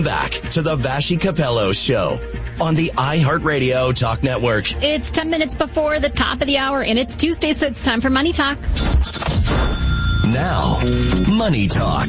Back to the Vassy Capello Show on the iHeartRadio Talk Network. It's 10 minutes before the top of the hour, and it's Tuesday, so it's time for Money Talk. Now, Money Talk.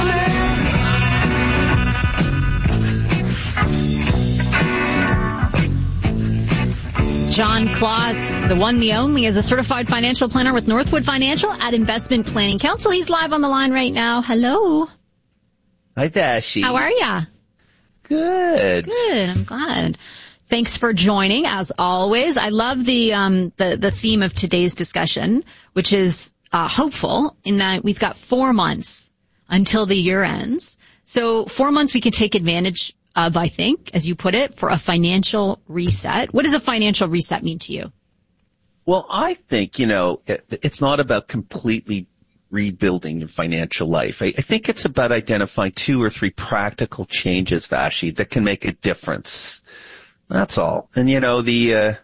John Klotz, the one, the only, is a certified financial planner with Northwood Financial at Investment Planning Council. He's live on the line right now. Hello. Hi, Vassy. How are ya? Good. Good. I'm glad. Thanks for joining, as always. I love the theme of today's discussion, which is hopeful in that we've got 4 months until the year ends. So 4 months we can take advantage of, I think, as you put it, for a financial reset. What does a financial reset mean to you? Well, I think, it's not about completely rebuilding your financial life. I think it's about identifying 2 or 3 practical changes, Vassy, that can make a difference. That's all. And the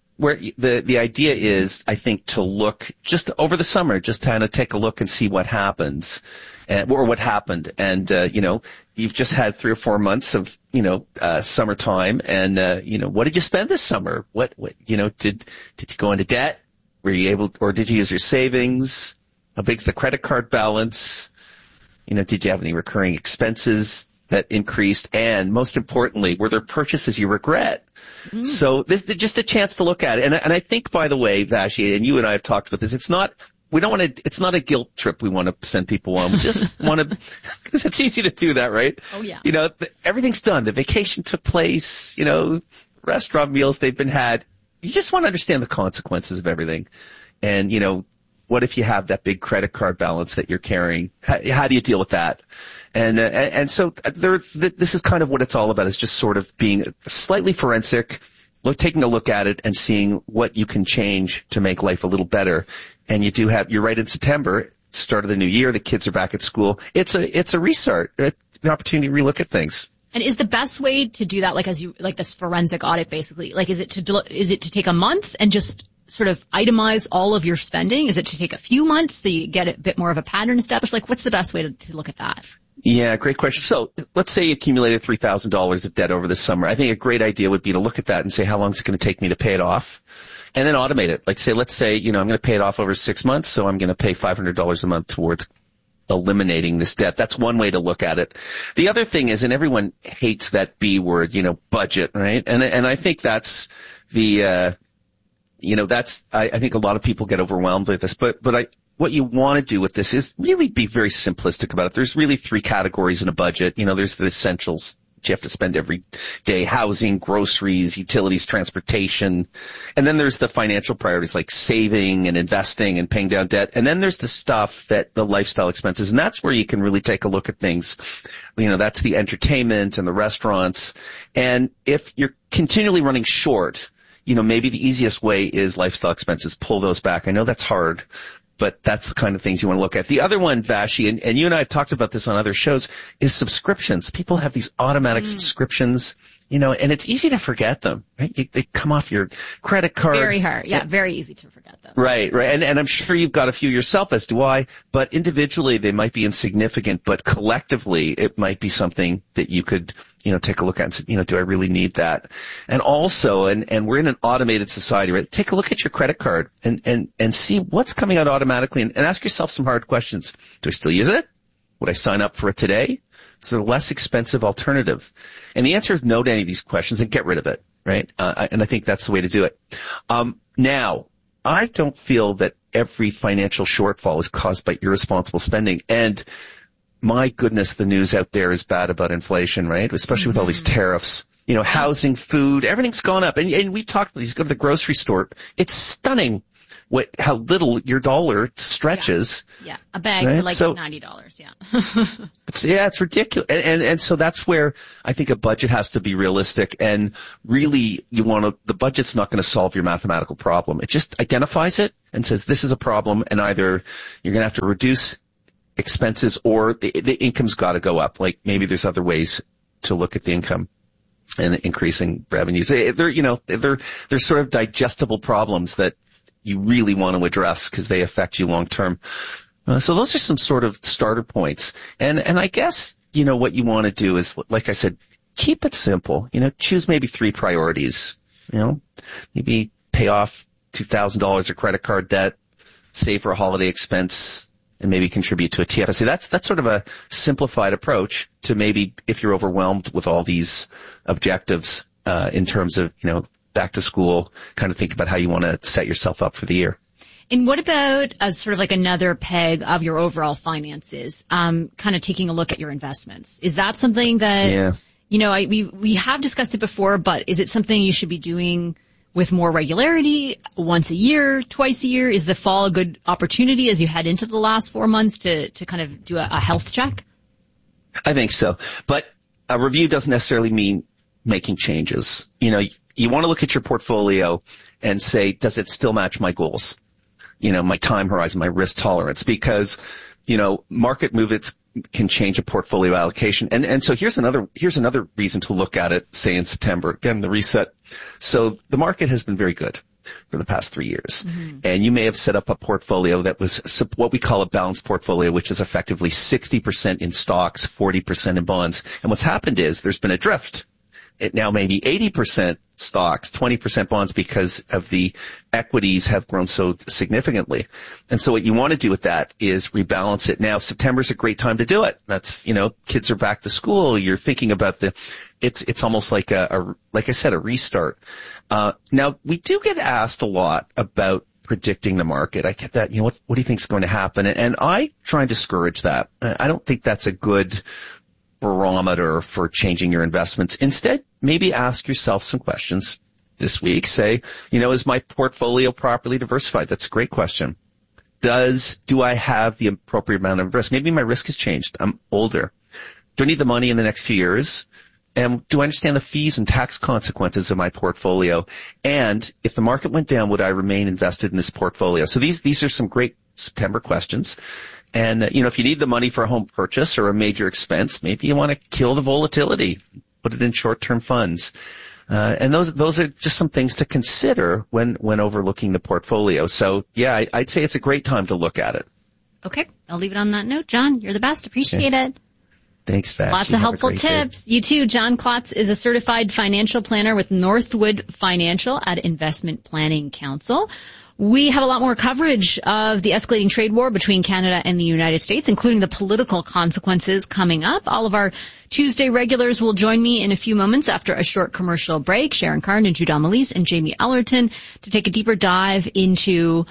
idea is, I think, to look just over the summer, just kind of take a look and see what happens, or what happened. And you've just had 3 or 4 months of summertime, and what did you spend this summer? What did you go into debt? Were you able, or did you use your savings? How big's the credit card balance? Did you have any recurring expenses that increased? And most importantly, were there purchases you regret? Mm. So this is just a chance to look at it. And I think, by the way, Vassy, and you and I have talked about this, it's not a guilt trip we want to send people on. We just want to, because it's easy to do that, right? Oh, yeah. Everything's done. The vacation took place, restaurant meals, they've been had. You just want to understand the consequences of everything. And, what if you have that big credit card balance that you're carrying? How do you deal with that? And so this is kind of what it's all about, is just sort of being slightly forensic, taking a look at it and seeing what you can change to make life a little better. And you're right, in September, start of the new year, the kids are back at school. It's a restart, an opportunity to relook at things. And is the best way to do that, like this forensic audit, basically, is it to take a month and just sort of itemize all of your spending? Is it to take a few months so you get a bit more of a pattern established? What's the best way to look at that? Yeah, great question. So let's say you accumulated $3,000 of debt over the summer. I think a great idea would be to look at that and say, how long is it going to take me to pay it off? And then automate it. Let's say, I'm going to pay it off over 6 months, so I'm going to pay $500 a month towards eliminating this debt. That's one way to look at it. The other thing is, and everyone hates that B word, budget, right? And I think that's I think a lot of people get overwhelmed with this, but what you want to do with this is really be very simplistic about it. There's really 3 categories in a budget. There's the essentials that you have to spend every day: housing, groceries, utilities, transportation. And then there's the financial priorities like saving and investing and paying down debt. And then there's the stuff the lifestyle expenses. And that's where you can really take a look at things. That's the entertainment and the restaurants. And if you're continually running short, maybe the easiest way is lifestyle expenses. Pull those back. I know that's hard, but that's the kind of things you want to look at. The other one, Vassy, and you and I have talked about this on other shows, is subscriptions. People have these automatic subscriptions, and it's easy to forget them, right? They come off your credit card. Very hard. Yeah, very easy to forget them. Right. And I'm sure you've got a few yourself, as do I, but individually they might be insignificant, but collectively it might be something that you could, take a look at and say, do I really need that? And also, and we're in an automated society, right? Take a look at your credit card and see what's coming out automatically, and ask yourself some hard questions. Do I still use it? Would I sign up for it today? Is it a less expensive alternative? And the answer is no to any of these questions, and get rid of it, right? And I think that's the way to do it. Now, I don't feel that every financial shortfall is caused by irresponsible spending. And my goodness, the news out there is bad about inflation, right? Especially with all these tariffs. Housing, food, everything's gone up. And we've talked about these. Go to the grocery store. It's stunning how little your dollar stretches. Yeah. A bag for $90. Yeah. It's ridiculous. And so that's where I think a budget has to be realistic, and really the budget's not going to solve your mathematical problem. It just identifies it and says this is a problem, and either you're going to have to reduce expenses or the income's got to go up. Maybe there's other ways to look at the income and increasing revenues. They're sort of digestible problems that you really want to address because they affect you long term. So those are some sort of starter points. And I guess, what you want to do is, like I said, keep it simple. Choose maybe 3 priorities. Maybe pay off $2,000 of credit card debt, save for a holiday expense, and maybe contribute to a TFSA. That's sort of a simplified approach to maybe if you're overwhelmed with all these objectives, in terms of, back to school, kind of think about how you want to set yourself up for the year. And what about as sort of like another peg of your overall finances, kind of taking a look at your investments? Is that something that, we have discussed it before, but is it something you should be doing with more regularity, once a year, twice a year? Is the fall a good opportunity as you head into the last 4 months to kind of do a health check? I think so. But a review doesn't necessarily mean making changes. You want to look at your portfolio and say, does it still match my goals? My time horizon, my risk tolerance, because, market movements can change a portfolio allocation. And so here's another reason to look at it, say in September, again, the reset. So the market has been very good for the past 3 years. Mm-hmm. And you may have set up a portfolio that was what we call a balanced portfolio, which is effectively 60% in stocks, 40% in bonds. And what's happened is there's been a drift. It now may be 80% stocks, 20% bonds, because of the equities have grown so significantly. And so what you want to do with that is rebalance it. Now, September's a great time to do it. That's, kids are back to school. You're thinking about it's almost like like I said, a restart. Now, we do get asked a lot about predicting the market. I get that, what do you think is going to happen? And I try and discourage that. I don't think that's a good barometer for changing your investments. Instead, maybe ask yourself some questions this week. Say, is my portfolio properly diversified? That's a great question. Do I have the appropriate amount of risk? Maybe my risk has changed. I'm older. Do I need the money in the next few years? And do I understand the fees and tax consequences of my portfolio? And if the market went down, would I remain invested in this portfolio? So these are some great September questions. And, if you need the money for a home purchase or a major expense, maybe you want to kill the volatility, put it in short-term funds. And those are just some things to consider when overlooking the portfolio. So, yeah, I'd say it's a great time to look at it. Okay. I'll leave it on that note. John, you're the best. Appreciate it. Thanks, Vash. Lots of helpful tips. You too. John Klotz is a certified financial planner with Northwood Financial at Investment Planning Council. We have a lot more coverage of the escalating trade war between Canada and the United States, including the political consequences coming up. All of our Tuesday regulars will join me in a few moments after a short commercial break. Sharon Carn and Judon Melise and Jamie Ellerton to take a deeper dive into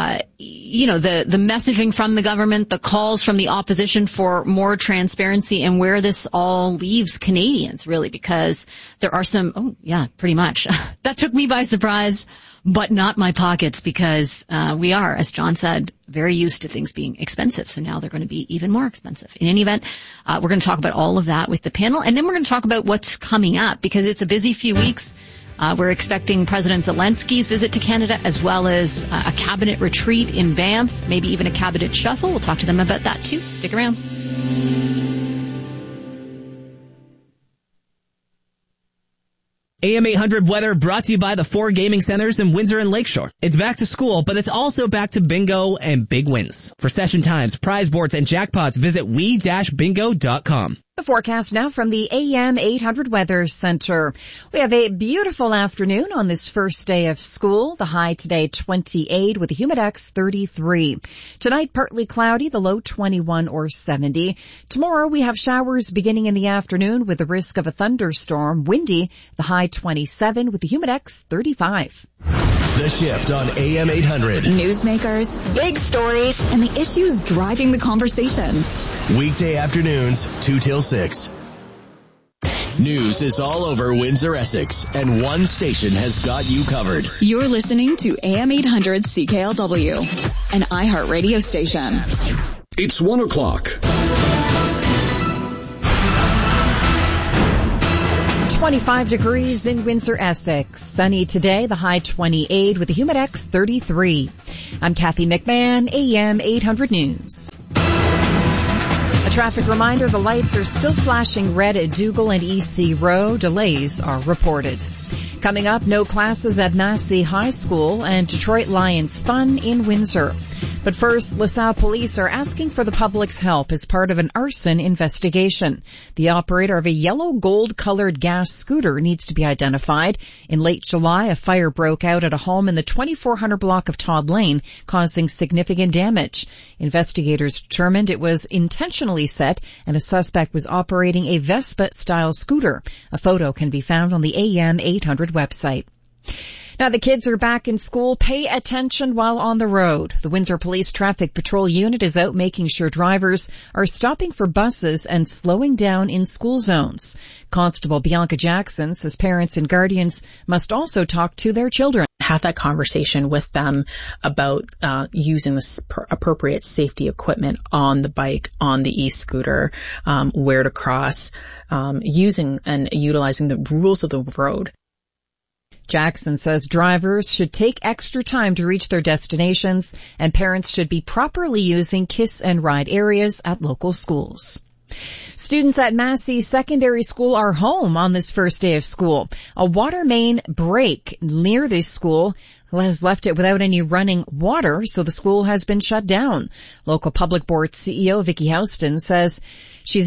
the messaging from the government, the calls from the opposition for more transparency, and where this all leaves Canadians, really, because there are pretty much. That took me by surprise, but not my pockets, because we are, as John said, very used to things being expensive. So now they're going to be even more expensive. In any event, we're going to talk about all of that with the panel, and then we're going to talk about what's coming up, because it's a busy few weeks. We're expecting President Zelensky's visit to Canada, as well as a cabinet retreat in Banff, maybe even a cabinet shuffle. We'll talk to them about that too. Stick around. AM 800 weather brought to you by the 4 gaming centers in Windsor and Lakeshore. It's back to school, but it's also back to bingo and big wins. For session times, prize boards, and jackpots, visit we-bingo.com. The forecast now from the AM 800 Weather Center. We have a beautiful afternoon on this first day of school. The high today 28 with a humidex 33. Tonight partly cloudy, the low 21 or 70. Tomorrow we have showers beginning in the afternoon with the risk of a thunderstorm. Windy, the high 27 with the humidex 35. The Shift on AM 800. Newsmakers, big stories, and the issues driving the conversation. Weekday afternoons, 2 till 6. News is all over Windsor, Essex, and one station has got you covered. You're listening to AM 800 CKLW, an iHeart radio station. It's 1 o'clock. 25 degrees in Windsor, Essex. Sunny today, the high 28 with the humidex 33. I'm Kathy McMahon, AM 800 News. A traffic reminder, the lights are still flashing red at Dougal and EC Row. Delays are reported. Coming up, no classes at Massey High School and Detroit Lions Fun in Windsor. But first, LaSalle police are asking for the public's help as part of an arson investigation. The operator of a yellow gold-colored gas scooter needs to be identified. In late July, a fire broke out at a home in the 2400 block of Todd Lane, causing significant damage. Investigators determined it was intentionally set and a suspect was operating a Vespa-style scooter. A photo can be found on the AM 800 website. Now the kids are back in school. Pay attention while on the road. The Windsor Police Traffic Patrol Unit is out making sure drivers are stopping for buses and slowing down in school zones. Constable Bianca Jackson says parents and guardians must also talk to their children. Have that conversation with them about using the appropriate safety equipment on the bike, on the e-scooter, where to cross, using and utilizing the rules of the road. Jackson says drivers should take extra time to reach their destinations and parents should be properly using kiss and ride areas at local schools. Students at Massey Secondary School are home on this first day of school. A water main break near this school has left it without any running water, so the school has been shut down. Local Public Board CEO Vicky Houston says she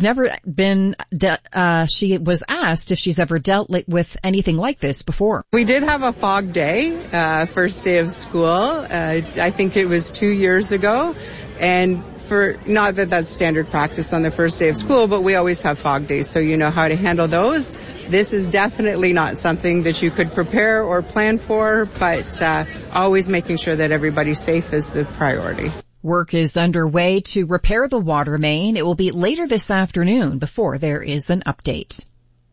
was asked if she's ever dealt with anything like this before. We did have a fog day, first day of school. I think it was 2 years ago. And not that that's standard practice on the first day of school, but we always have fog days, so you know how to handle those. This is definitely not something that you could prepare or plan for, but always making sure that everybody's safe is the priority. Work is underway to repair the water main. It will be later this afternoon before there is an update.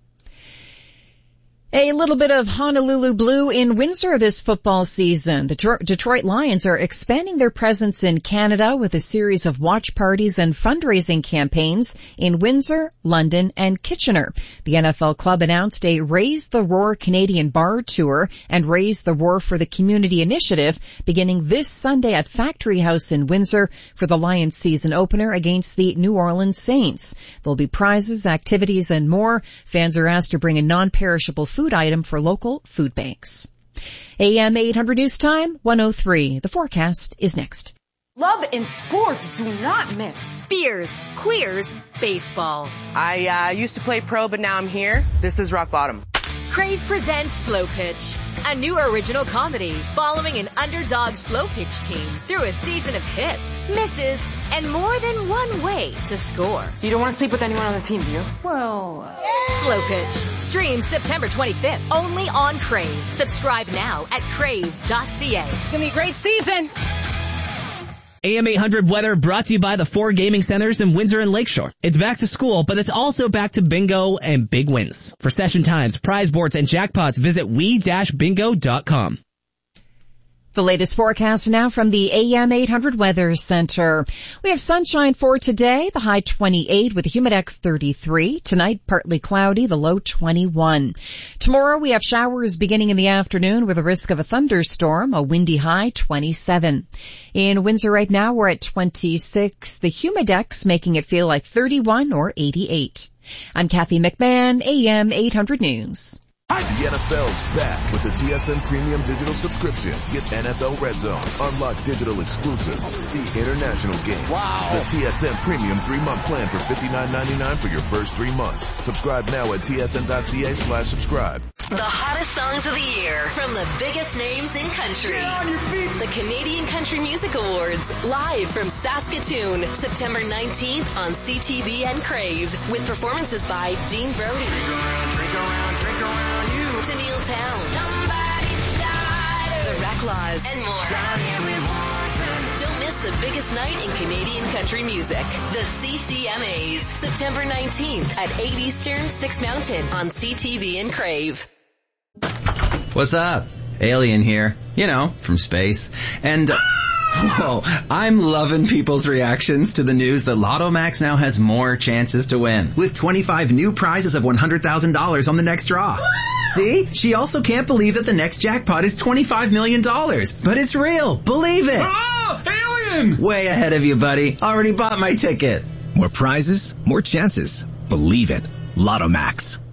A little bit of Honolulu blue in Windsor this football season. The Detroit Lions are expanding their presence in Canada with a series of watch parties and fundraising campaigns in Windsor, London, and Kitchener. The NFL club announced a Raise the Roar Canadian Bar Tour and Raise the Roar for the Community initiative beginning this Sunday at Factory House in Windsor for the Lions season opener against the New Orleans Saints. There'll be prizes, activities, and more. Fans are asked to bring a non-perishable food item for local food banks. AM 800 News Time, 103. The forecast is next. Love and sports do not mix. Beers, queers, baseball. I used to play pro, but now I'm here. This is rock bottom. Crave presents Slow Pitch, a new original comedy following an underdog slow pitch team through a season of hits, misses, and more than one way to score. You don't want to sleep with anyone on the team, do you? Well, Slow Pitch. Streams September 25th only on Crave. Subscribe now at crave.ca. It's going to be a great season. AM 800 weather brought to you by the 4 gaming centers in Windsor and Lakeshore. It's back to school, but it's also back to bingo and big wins. For session times, prize boards, and jackpots, visit we-bingo.com. The latest forecast now from the AM 800 Weather Center. We have sunshine for today, the high 28 with a humidex 33. Tonight, partly cloudy, the low 21. Tomorrow, we have showers beginning in the afternoon with a risk of a thunderstorm, a windy high 27. In Windsor right now, we're at 26. The humidex making it feel like 31 or 88. I'm Kathy McMahon, AM 800 News. The NFL's back with the TSN Premium Digital Subscription. Get NFL Red Zone, unlock digital exclusives, see international games. Wow. The TSN Premium 3-month plan for $59.99 for your first 3 months. Subscribe now at tsn.ca/subscribe. The hottest songs of the year from the biggest names in country. Get on your feet. The Canadian Country Music Awards, live from Saskatoon, September 19th on CTV and Crave, with performances by Dean Brody. Drink around. Tennille Towne, Somebody's Died, The Reclaws, and more. Don't miss the biggest night in Canadian country music. The CCMAs, September 19th at 8 Eastern, 6 Mountain on CTV and Crave. What's up? Alien here. You know, from space. And... Whoa, I'm loving people's reactions to the news that Lotto Max now has more chances to win, with 25 new prizes of $100,000 on the next draw. See? She also can't believe that the next jackpot is $25 million. But it's real. Believe it. Oh, alien! Way ahead of you, buddy. Already bought my ticket. More prizes, more chances. Believe it. Lotto Max.